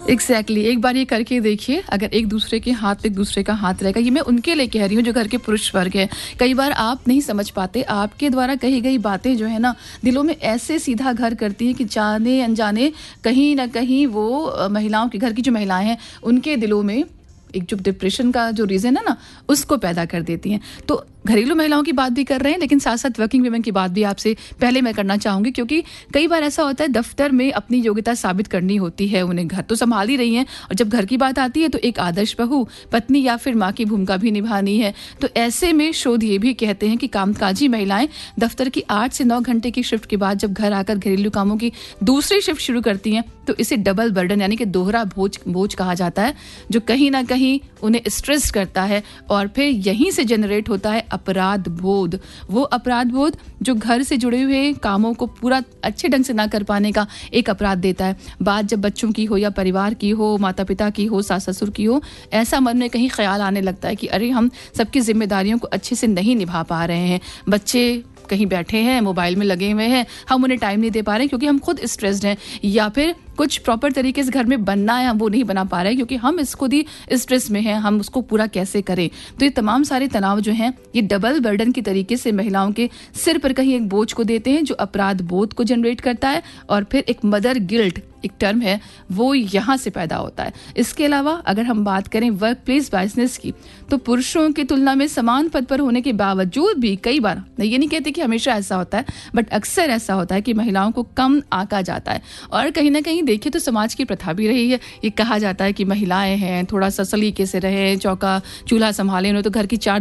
Exactly एक बार ये करके देखिए, अगर एक दूसरे के हाथ पे एक दूसरे का हाथ रहेगा। ये मैं उनके लिए कह रही हूँ जो घर के पुरुष वर्ग है। कई बार आप नहीं समझ पाते, आपके द्वारा कही गई बातें जो है ना दिलों में ऐसे सीधा घर करती हैं कि जाने अनजाने कहीं ना कहीं वो महिलाओं के घर की जो महिलाएं हैं उनके दिलों में एक जो डिप्रेशन का जो रीज़न है ना उसको पैदा कर देती हैं। तो घरेलू महिलाओं की बात भी कर रहे हैं, लेकिन साथ साथ वर्किंग वुमेन की बात भी आपसे पहले मैं करना चाहूँगी, क्योंकि कई बार ऐसा होता है दफ्तर में अपनी योग्यता साबित करनी होती है उन्हें, घर तो संभाल ही रही हैं और जब घर की बात आती है तो एक आदर्श बहू, पत्नी या फिर माँ की भूमिका भी निभानी है। तो ऐसे में शोध ये भी कहते हैं कि कामकाजी महिलाएं दफ्तर की 8 से 9 घंटे की शिफ्ट के बाद जब घर आकर घरेलू कामों की दूसरी शिफ्ट शुरू करती हैं तो इसे डबल बर्डन यानी कि दोहरा बोझ कहा जाता है, जो कहीं ना कहीं उन्हें स्ट्रेस करता है और फिर यहीं से जनरेट होता है अपराध बोध। वो अपराध बोध जो घर से जुड़े हुए कामों को पूरा अच्छे ढंग से ना कर पाने का एक अपराध देता है। बात जब बच्चों की हो या परिवार की हो, माता पिता की हो, सास ससुर की हो, ऐसा मन में कहीं ख्याल आने लगता है कि अरे हम सबकी जिम्मेदारियों को अच्छे से नहीं निभा पा रहे हैं। बच्चे कहीं बैठे हैं, मोबाइल में लगे हुए हैं, हम उन्हें टाइम नहीं दे पा रहे हैं क्योंकि हम खुद स्ट्रेस्ड हैं, या फिर कुछ प्रॉपर तरीके से घर में बनना है हम वो नहीं बना पा रहे हैं क्योंकि हम इस खुद ही स्ट्रेस में हैं, हम उसको पूरा कैसे करें। तो ये तमाम सारे तनाव जो हैं ये डबल बर्डन की तरीके से महिलाओं के सिर पर कहीं एक बोझ को देते हैं जो अपराध बोध को जनरेट करता है और फिर एक मदर गिल्ट एक टर्म है वो यहाँ से पैदा होता है। इसके अलावा अगर हम बात करें वर्क प्लेस बाइजनेस की, तो पुरुषों की तुलना में समान पद पर होने के बावजूद भी कई बार, ये नहीं कहते कि हमेशा ऐसा होता है, बट अक्सर ऐसा होता है कि महिलाओं को कम आंका जाता है। और कहीं ना कहीं देखिए तो समाज की प्रथा भी रही है, ये कहा जाता है कि महिलाएं हैं थोड़ा सा सलीके से रहे, चौका चूल्हा संभालें, उन्हें तो घर की 4